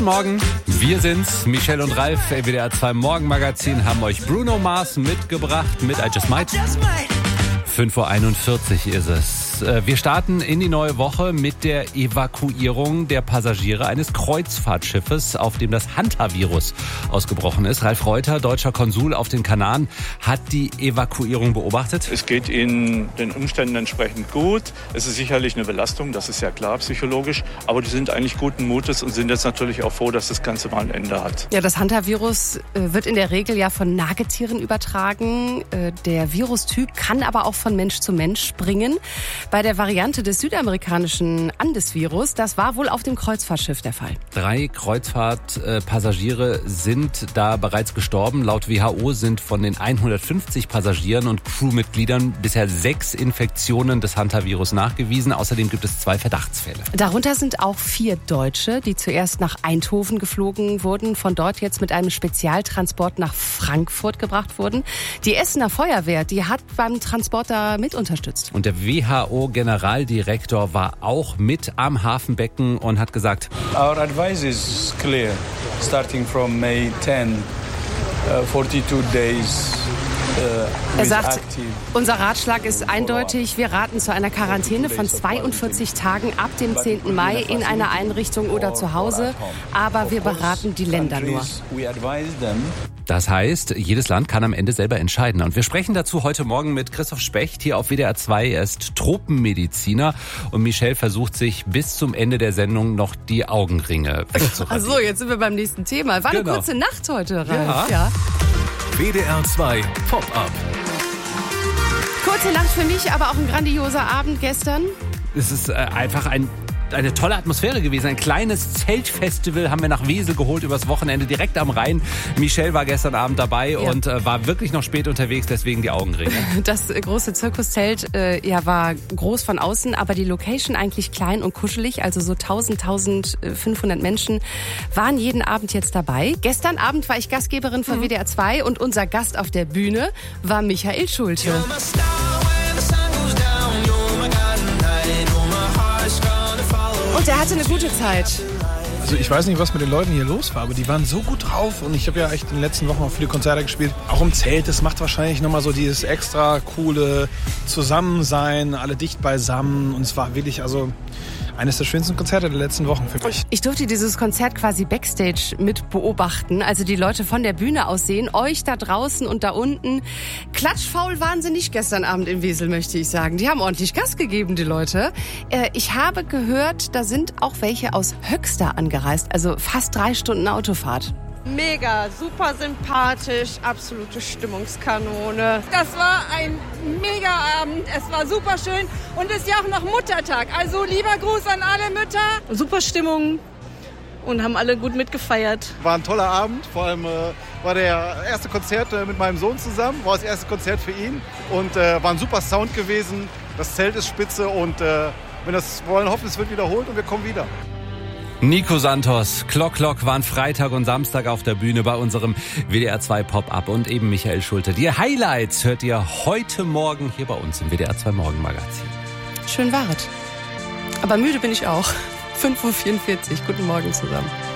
Morgen, wir sind's, Michelle und Ralf, WDR 2 Morgenmagazin, haben euch Bruno Mars mitgebracht mit I Just Might. 5:41 Uhr ist es. Wir starten in die neue Woche mit der Evakuierung der Passagiere eines Kreuzfahrtschiffes, auf dem das Hantavirus ausgebrochen ist. Ralf Reuter, deutscher Konsul auf den Kanaren, hat die Evakuierung beobachtet. Es geht Ihnen den Umständen entsprechend gut. Es ist sicherlich eine Belastung, das ist ja klar, psychologisch. Aber die sind eigentlich guten Mutes und sind jetzt natürlich auch froh, dass das Ganze mal ein Ende hat. Ja, das Hantavirus wird in der Regel ja von Nagetieren übertragen. Der Virustyp kann aber auch von Mensch zu Mensch springen. Bei der Variante des südamerikanischen Andesvirus, das war wohl auf dem Kreuzfahrtschiff der Fall. 3 Kreuzfahrtpassagiere sind da bereits gestorben. Laut WHO sind von den 150 Passagieren und Crewmitgliedern bisher 6 Infektionen des Hantavirus nachgewiesen. Außerdem gibt es 2 Verdachtsfälle. Darunter sind auch 4 Deutsche, die zuerst nach Eindhoven geflogen wurden, von dort jetzt mit einem Spezialtransport nach Frankfurt gebracht wurden. Die Essener Feuerwehr, die hat beim Transport da mit unterstützt. Und der WHO-Generaldirektor war auch mit am Hafenbecken und hat gesagt: Our advice is clear. Starting from May 10, 42 days. Er sagt, unser Ratschlag ist eindeutig. Wir raten zu einer Quarantäne von 42 Tagen ab dem 10. Mai in einer Einrichtung oder zu Hause. Aber wir beraten die Länder nur. Das heißt, jedes Land kann am Ende selber entscheiden. Und wir sprechen dazu heute Morgen mit Christoph Specht hier auf WDR 2. Er ist Tropenmediziner und Michelle versucht sich bis zum Ende der Sendung noch die Augenringe wegzuradieren. Achso, jetzt sind wir beim nächsten Thema. War eine kurze Nacht heute, Ralf. Ja. WDR 2 Pop-Up. Kurze Nacht für mich, aber auch ein grandioser Abend gestern. Es ist einfach eine tolle Atmosphäre gewesen. Ein kleines Zeltfestival haben wir nach Wesel geholt übers Wochenende direkt am Rhein. Michelle war gestern Abend dabei und war wirklich noch spät unterwegs, deswegen die Augenringe. Das große Zirkuszelt war groß von außen, aber die Location eigentlich klein und kuschelig. Also so 1500 Menschen waren jeden Abend jetzt dabei. Gestern Abend war ich Gastgeberin von WDR 2 und unser Gast auf der Bühne war Michael Schulte. Und er hatte eine gute Zeit. Also ich weiß nicht, was mit den Leuten hier los war, aber die waren so gut drauf und ich habe ja echt in den letzten Wochen auch viele Konzerte gespielt. Auch im Zelt, das macht wahrscheinlich nochmal so dieses extra coole Zusammensein, alle dicht beisammen und es war wirklich eines der schönsten Konzerte der letzten Wochen für mich. Ich durfte dieses Konzert quasi Backstage mit beobachten, also die Leute von der Bühne aus sehen, euch da draußen und da unten. Klatschfaul waren sie nicht gestern Abend in Wesel, möchte ich sagen. Die haben ordentlich Gas gegeben, die Leute. Ich habe gehört, da sind auch welche aus Höxter angereist, also fast 3 Stunden Autofahrt. Mega, super sympathisch, absolute Stimmungskanone. Das war ein mega Abend, es war super schön und es ist ja auch noch Muttertag. Also lieber Gruß an alle Mütter. Super Stimmung und haben alle gut mitgefeiert. War ein toller Abend, vor allem war der erste Konzert mit meinem Sohn zusammen, war das erste Konzert für ihn und war ein super Sound gewesen. Das Zelt ist spitze und wenn das wollen, hoffen, es wird wiederholt und wir kommen wieder. Nico Santos, Klock waren Freitag und Samstag auf der Bühne bei unserem WDR 2 Pop-Up und eben Michael Schulte. Die Highlights hört ihr heute Morgen hier bei uns im WDR 2 Morgenmagazin. Schön war es. Aber müde bin ich auch. 5:44 Uhr. Guten Morgen zusammen.